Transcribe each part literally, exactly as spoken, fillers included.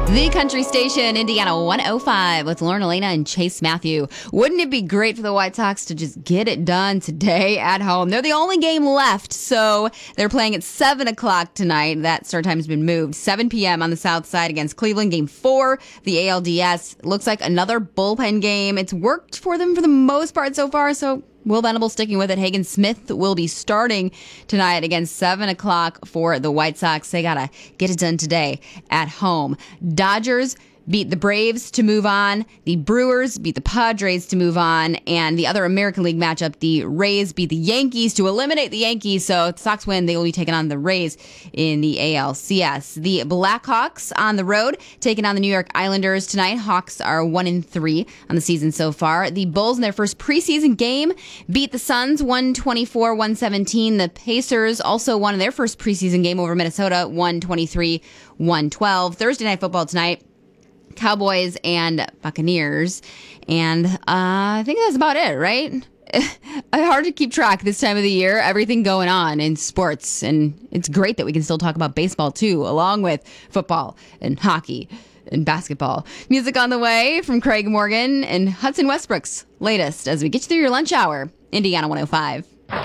The country station, Indiana one oh five, with Lauren Elena and Chase Matthew. Wouldn't it be great for the White Sox to just get it done today at home? They're the only game left, so they're playing at seven o'clock tonight. That start time has been moved. seven p.m. on the south side against Cleveland. Game four, the A L D S. Looks like another bullpen game. It's worked for them for the most part so far, so Will Venable sticking with it. Hagen Smith will be starting tonight against seven o'clock for the White Sox. They got to get it done today at home. Dodgers beat the Braves to move on. The Brewers beat the Padres to move on. And the other American League matchup, the Rays beat the Yankees to eliminate the Yankees. So if the Sox win, they will be taking on the Rays in the A L C S. The Blackhawks on the road taking on the New York Islanders tonight. Hawks are one and three on the season so far. The Bulls in their first preseason game beat the Suns one twenty-four one seventeen. The Pacers also won in their first preseason game over Minnesota one twenty-three one twelve. Thursday night football tonight. Cowboys and Buccaneers. And uh, I think that's about it, right? Hard to keep track this time of the year. Everything going on in sports. And it's great that we can still talk about baseball, too, along with football and hockey and basketball. Music on the way from Craig Morgan and Hudson Westbrook's latest as we get you through your lunch hour. Indiana one oh five.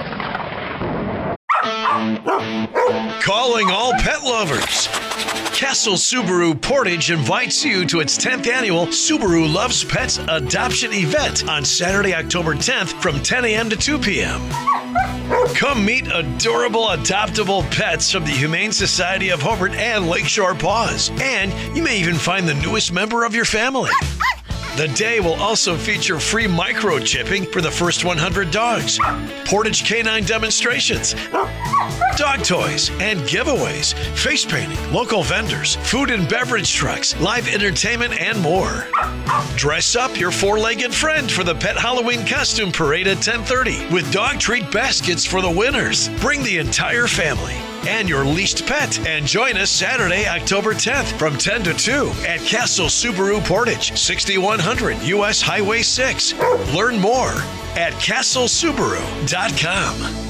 Calling all pet lovers. Castle Subaru Portage invites you to its tenth annual Subaru Loves Pets adoption event on Saturday, October tenth from ten a.m. to two p.m. Come meet adorable adoptable pets from the Humane Society of Hobart and Lakeshore Paws. And you may even find the newest member of your family. The day will also feature free microchipping for the first one hundred dogs, Portage canine demonstrations, dog toys and giveaways, face painting, local vendors, food and beverage trucks, live entertainment, and more. Dress up your four-legged friend for the Pet Halloween Costume Parade at ten thirty with dog treat baskets for the winners. Bring the entire family and your leased pet and join us Saturday, October tenth from ten to two at Castle Subaru Portage, sixty-one hundred U S Highway six. Learn more at castle subaru dot com.